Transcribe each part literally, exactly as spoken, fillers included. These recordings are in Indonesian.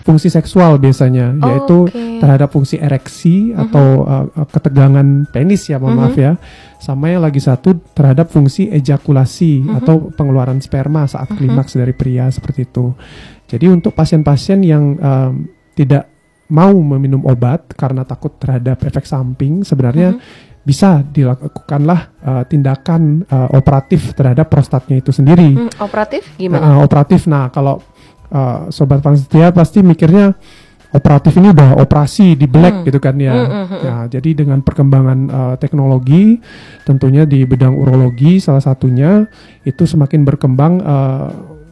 fungsi seksual biasanya, Oh, yaitu okay. terhadap fungsi ereksi Mm-hmm. atau uh, ketegangan penis ya, mohon Mm-hmm. maaf ya. Sama yang lagi satu terhadap fungsi ejakulasi Mm-hmm. atau pengeluaran sperma saat klimaks mm-hmm. dari pria seperti itu. Jadi untuk pasien-pasien yang um, tidak mau meminum obat karena takut terhadap efek samping, sebenarnya mm-hmm. bisa dilakukanlah uh, tindakan uh, operatif terhadap prostatnya itu sendiri. Hmm, operatif gimana? Uh, operatif, nah kalau uh, sobat panitia pasti mikirnya operatif ini udah operasi di black Hmm. gitu kan ya. Hmm, hmm, hmm. Nah, jadi dengan perkembangan uh, teknologi, tentunya di bidang urologi salah satunya itu semakin berkembang. Uh,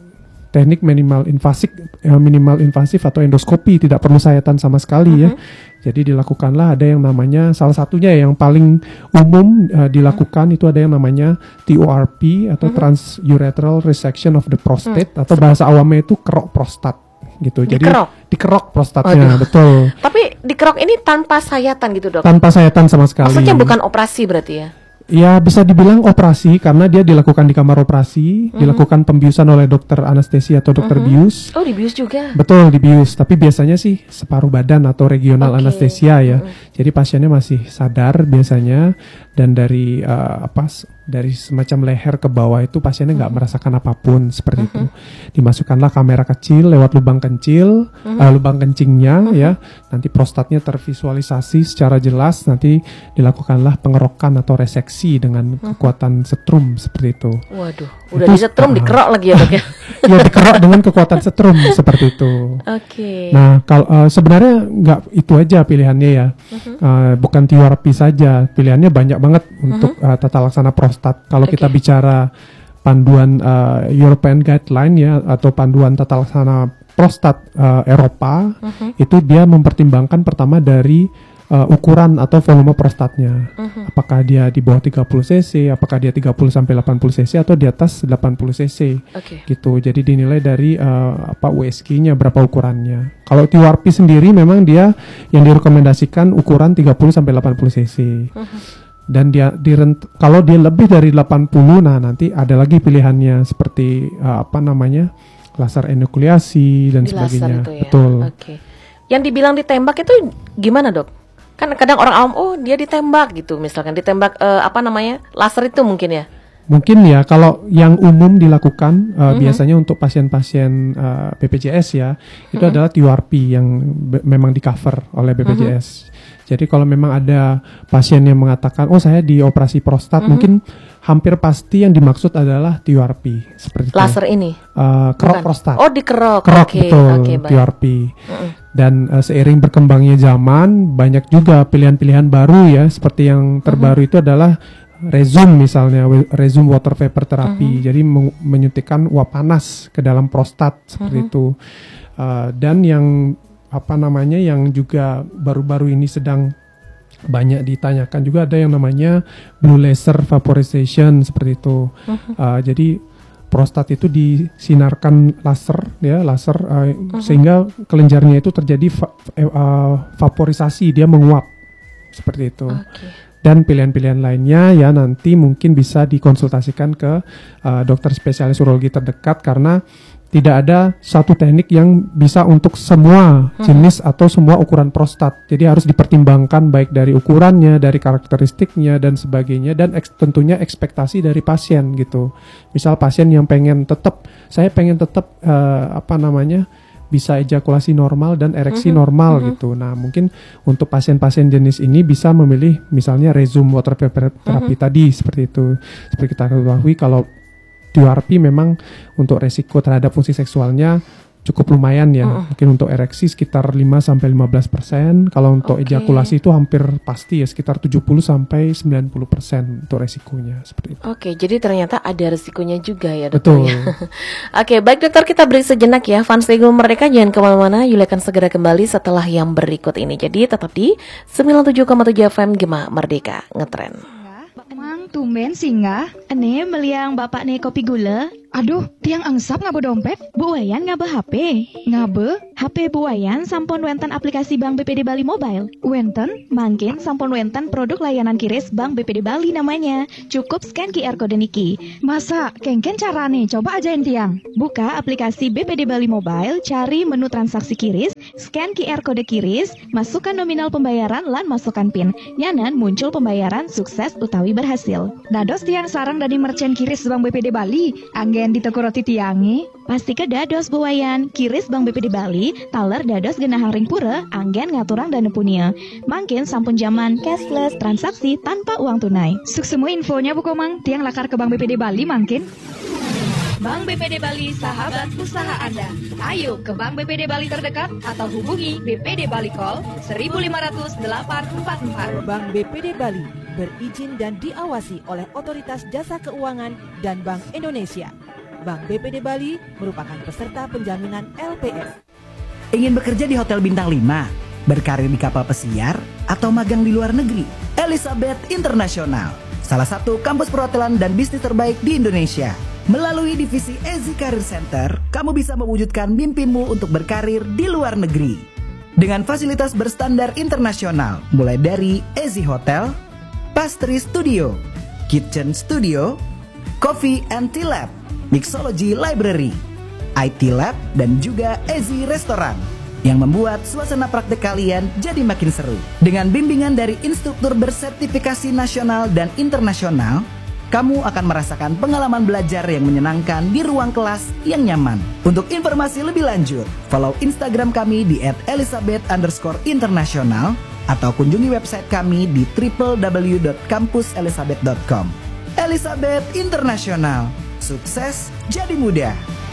teknik minimal invasif, eh, minimal invasif atau endoskopi, tidak perlu sayatan sama sekali uh-huh. ya. Jadi dilakukanlah ada yang namanya, salah satunya yang paling umum uh, dilakukan uh-huh. itu ada yang namanya T U R P atau uh-huh. transurethral resection of the prostate uh-huh. atau bahasa awamnya itu kerok prostat gitu. Jadi dikerok, dikerok prostatnya, oh, betul. Tapi dikerok ini tanpa sayatan gitu, Dok? Tanpa sayatan sama sekali. Maksudnya bukan operasi berarti ya? Ya bisa dibilang operasi karena dia dilakukan di kamar operasi, mm-hmm. dilakukan pembiusan oleh dokter anestesi atau dokter mm-hmm. bius. Oh, dibius juga? Betul, dibius. Tapi biasanya sih separuh badan atau regional okay. anestesia ya. Mm-hmm. Jadi pasiennya masih sadar biasanya dan dari uh, apa? Dari semacam leher ke bawah itu pasiennya nggak mm-hmm. merasakan apapun seperti mm-hmm. itu. Dimasukkanlah kamera kecil lewat lubang kencil, mm-hmm. uh, lubang kencingnya mm-hmm. ya. Nanti prostatnya tervisualisasi secara jelas. Nanti dilakukanlah pengerokan atau reseksi dengan mm-hmm. kekuatan setrum seperti itu. Waduh, udah itu, disetrum uh, dikerok lagi ya, Dok ya? Ya dikerok dengan kekuatan setrum seperti itu. Oke. Okay. Nah kalau uh, sebenarnya nggak itu aja pilihannya ya, mm-hmm. uh, bukan T U R P saja. Pilihannya banyak banget mm-hmm. untuk uh, tata laksana prostat. Kalau okay. kita bicara panduan uh, European Guideline ya atau panduan tata laksana prostat uh, Eropa, uh-huh. itu dia mempertimbangkan pertama dari uh, ukuran atau volume prostatnya. Uh-huh. Apakah dia di bawah tiga puluh cc, apakah dia tiga puluh sampai delapan puluh cc atau di atas delapan puluh cc. Okay. Gitu. Jadi dinilai dari uh, apa U S G-nya berapa ukurannya. Kalau T U R P sendiri memang dia yang direkomendasikan ukuran tiga puluh sampai delapan puluh cc. Uh-huh. Dan dia dirent- kalau dia lebih dari delapan puluh, nah nanti ada lagi pilihannya seperti uh, apa namanya laser enukleasi dan di sebagainya. Itu ya? Betul. Okay. Yang dibilang ditembak itu gimana, Dok? Kan kadang orang awam, oh dia ditembak gitu, misalkan ditembak uh, apa namanya laser itu mungkin ya? Mungkin ya, kalau yang umum dilakukan uh, mm-hmm. biasanya untuk pasien-pasien uh, B P J S ya, itu mm-hmm. adalah T U R P yang be- memang di cover oleh B P J S. Mm-hmm. Jadi kalau memang ada pasien yang mengatakan, oh saya di operasi prostat, mm-hmm. mungkin hampir pasti yang dimaksud adalah T U R P seperti laser itu. ini? Uh, kerok Bukan. prostat. Oh dikerok. Kerok okay. betul, okay, T U R P. Mm-hmm. Dan uh, seiring berkembangnya zaman, banyak juga pilihan-pilihan baru ya, seperti yang terbaru mm-hmm. itu adalah Rezum misalnya, Rezum water vapor therapy. Uh-huh. Jadi meng- menyuntikkan uap panas ke dalam prostat seperti uh-huh. itu. Uh, dan yang apa namanya yang juga baru-baru ini sedang banyak ditanyakan juga ada yang namanya blue laser vaporization seperti itu. Uh-huh. Uh, jadi prostat itu disinarkan laser ya, laser uh, uh-huh. sehingga kelenjarnya itu terjadi va- uh, vaporisasi, dia menguap seperti itu. Okay. Dan pilihan-pilihan lainnya ya nanti mungkin bisa dikonsultasikan ke uh, dokter spesialis urologi terdekat karena tidak ada satu teknik yang bisa untuk semua jenis hmm. atau semua ukuran prostat. Jadi harus dipertimbangkan baik dari ukurannya, dari karakteristiknya dan sebagainya dan eks- tentunya ekspektasi dari pasien gitu. Misal pasien yang pengen tetap, saya pengen tetap uh, apa namanya bisa ejakulasi normal dan ereksi mm-hmm. normal mm-hmm. gitu. Nah mungkin untuk pasien-pasien jenis ini bisa memilih misalnya Rezum water vapor therapy mm-hmm. tadi seperti itu. Seperti kita ketahui kalau T U R P memang untuk resiko terhadap fungsi seksualnya cukup lumayan ya. Mm-hmm. Mungkin untuk ereksi sekitar lima sampai lima belas persen. Kalau untuk okay. ejakulasi itu hampir pasti ya sekitar tujuh puluh sampai sembilan puluh persen untuk resikonya seperti itu. Oke, okay, jadi ternyata ada resikonya juga ya, dokter. Betul. Ya? Oke, okay, baik dokter, kita break sejenak ya. Fans Ego Merdeka jangan kemana-mana. Yuli akan segera kembali setelah yang berikut ini. Jadi tetap di sembilan puluh tujuh koma tujuh F M Gema Merdeka Ngetren. Emang tumben singgah, ane meliang bapak ne kopi gula. Aduh, tiang angsap ngabe dompet? Bu Wayan ngabe H P? Ngabe? H P Bu Wayan sampun wenten aplikasi Bank B P D Bali Mobile. Wenten? Mangkin sampun wenten produk layanan kiris Bank B P D Bali namanya. Cukup scan Q R kode niki. Masa? Kengken carane? Coba ajain tiang. Buka aplikasi B P D Bali Mobile, cari menu transaksi kiris, scan Q R kode kiris, masukkan nominal pembayaran lan masukkan PIN. Nyanan muncul pembayaran sukses utawi berhasil. Dados tiang sarang dari merchant kiris Bank B P D Bali. Anggen diteku roti tiangi. Pasti ke dados Bu Wayan. Kiris Bank B P D Bali, taler dados genah ring pura, anggen ngaturang dana punya. Mangkin sampun zaman cashless transaksi tanpa uang tunai. Suk semua infonya Bu Komang, tiang lakar ke Bank B P D Bali mangkin. Bank B P D Bali, sahabat usaha Anda. Ayo ke Bank B P D Bali terdekat atau hubungi B P D Bali Call seribu lima ratus delapan empat empat. Bank B P D Bali berizin dan diawasi oleh Otoritas Jasa Keuangan dan Bank Indonesia. Bank B P D Bali merupakan peserta penjaminan L P S. Ingin bekerja di Hotel Bintang lima, berkarir di kapal pesiar, atau magang di luar negeri? Elizabeth International, salah satu kampus perhotelan dan bisnis terbaik di Indonesia. Melalui divisi Ezi Career Center, kamu bisa mewujudkan mimpimu untuk berkarir di luar negeri. Dengan fasilitas berstandar internasional, mulai dari Ezi Hotel, Pastry Studio, Kitchen Studio, Coffee and Tea Lab, Mixology Library, I T Lab, dan juga Ezi Restoran yang membuat suasana praktek kalian jadi makin seru. Dengan bimbingan dari instruktur bersertifikasi nasional dan internasional, kamu akan merasakan pengalaman belajar yang menyenangkan di ruang kelas yang nyaman. Untuk informasi lebih lanjut, follow Instagram kami di et elizabeth underscore international atau kunjungi website kami di w w w dot kampus elizabeth dot com. Elizabeth International, sukses jadi mudah.